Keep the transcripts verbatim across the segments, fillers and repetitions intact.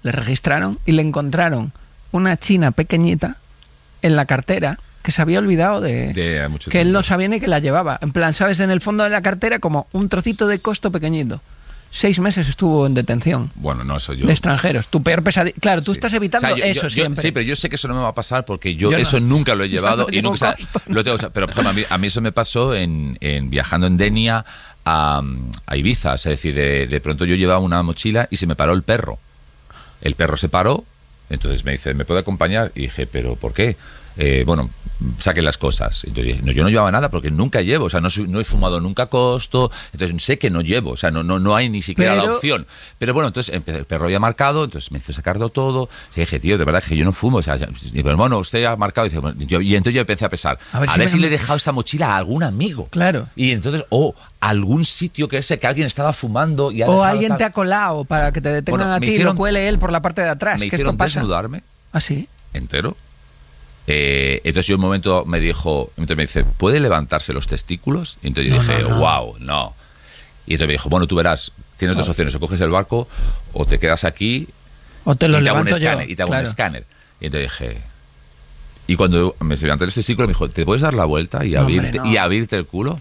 le registraron y le encontraron una china pequeñita en la cartera que se había olvidado de, de mucho que tiempo. él no sabía ni que la llevaba. En plan, ¿sabes? En el fondo de la cartera como un trocito de costo pequeñito. Seis meses estuvo en detención. Bueno, no, eso yo... De extranjeros. Tu peor pesadilla. Claro, tú sí. estás evitando o sea, yo, eso yo, siempre. Yo, sí, pero yo sé que eso no me va a pasar porque yo, yo eso no. nunca lo he llevado no y nunca... costo, lo tengo, pero, por ejemplo, a mí, a mí eso me pasó en, en viajando en Denia a, a Ibiza. Es decir, de, de pronto yo llevaba una mochila y se me paró el perro. El perro se paró, entonces me dice, ¿me puede acompañar? Y dije, ¿pero por qué? Eh, bueno, saquen las cosas. Entonces, no, yo no llevaba nada porque nunca llevo, o sea, no, no he fumado nunca costo, entonces sé que no llevo, o sea, no, no, no hay ni siquiera pero... la opción. Pero bueno, entonces el perro había marcado, entonces me hizo sacarlo todo. Y dije, tío, de verdad que yo no fumo. O sea, y, pero bueno, usted ha marcado. Y, dice, bueno, yo, y entonces yo empecé a pensar, a ver, a si, ver si le he dejado esta mochila a algún amigo. Claro. Y entonces, o oh, algún sitio que sé que alguien estaba fumando. Y ha o alguien tal... te ha colado para que te detengan bueno, a ti hicieron... y lo cuele él por la parte de atrás. Me que hicieron esto pasa. desnudarme. ¿Ah, sí? Entero. Eh, entonces yo un momento me dijo, entonces me dice, ¿puede levantarse los testículos? Y entonces yo no, dije, no, no. wow, no. Y entonces me dijo, bueno, tú verás, tienes dos opciones, o coges el barco o te quedas aquí o te lo y te hago un levanto escáner, yo. y te hago claro. un escáner. Y entonces dije, y cuando me levanté los testículos me dijo, ¿te puedes dar la vuelta y, no, abrirte, hombre, no. y abrirte el culo?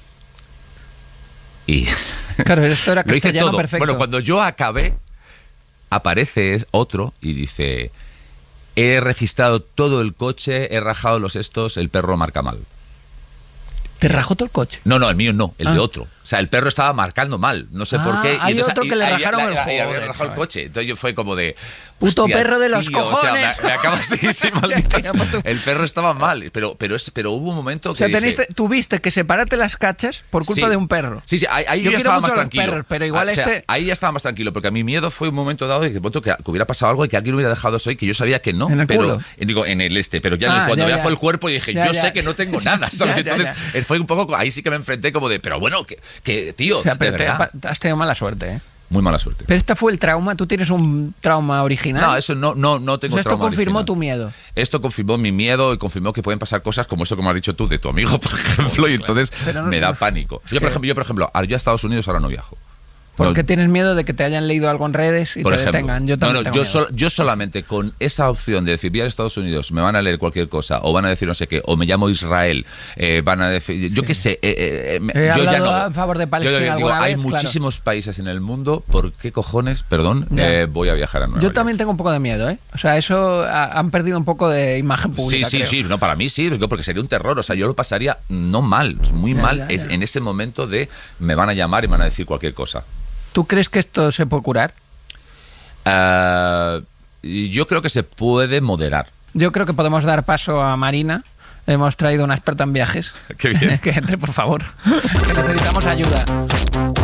Y claro, esto era lo hice castellano todo. perfecto. Bueno, cuando yo acabé, aparece otro y dice, he registrado todo el coche, he rajado los estos, el perro marca mal. ¿Te rajó todo el coche? No, no, el mío no, el ah. de otro. O sea, el perro estaba marcando mal, no sé ah, por qué. Y hay entonces, otro que y, le y, rajaron y, el y, y había joder, rajado el coche. Entonces yo fue como de... Puto hostia, perro de los tío, cojones. O sea, me, me acaba así, sí, malditas. El perro estaba mal, pero, pero, es, pero hubo un momento que o sea, dije, teniste, tuviste que separarte las cachas por culpa sí, de un perro. Sí, sí, ahí, ahí yo ya quiero estaba mucho más tranquilo. Perros, pero igual o sea, este... ahí ya estaba más tranquilo, porque a mi miedo fue un momento dado de que, que, que hubiera pasado algo y que alguien hubiera dejado eso ahí, que yo sabía que no. ¿En el pero culo? Digo, en el este, pero ya ah, cuando ya, ya ya. fue el cuerpo y dije, ya, yo ya. sé que no tengo nada, ¿sabes? ya, ya, Entonces ya. fue un poco, ahí sí que me enfrenté como de, pero bueno, que, que tío, o sea, pero de te, verdad. has tenido mala suerte, ¿eh? Muy mala suerte. Pero este fue el trauma. ¿Tú tienes un trauma original? No, eso no, no, no tengo o sea, esto trauma confirmó original. tu miedo. Esto confirmó mi miedo y confirmó que pueden pasar cosas como eso que me has dicho tú de tu amigo, por ejemplo, y entonces no, me da pánico. Yo, por ejemplo, yo, por ejemplo, yo a Estados Unidos ahora no viajo. Porque no, tienes miedo de que te hayan leído algo en redes y por te ejemplo, detengan. Yo también no, no, tengo yo, miedo. sol, yo solamente con esa opción de decir, voy a Estados Unidos, me van a leer cualquier cosa, o van a decir no sé qué, o me llamo Israel, eh, van a decir, yo sí. qué sé, eh, eh, He yo ya no. a favor de Palestina yo, yo, digo, alguna hay vez, muchísimos claro. países en el mundo, ¿por qué cojones, perdón, eh, voy a viajar a Nueva Yo York? también tengo un poco de miedo, ¿eh? O sea, eso a, han perdido un poco de imagen pública. Sí, sí, creo. sí, no, para mí sí, porque sería un terror, o sea, yo lo pasaría no mal, muy ya, mal ya, ya. en ese momento de me van a llamar y me van a decir cualquier cosa. ¿Tú crees que esto se puede curar? Uh, yo creo que se puede moderar. Yo creo que podemos dar paso a Marina. Hemos traído una experta en viajes. Qué bien. Que entre, por favor. Que necesitamos ayuda.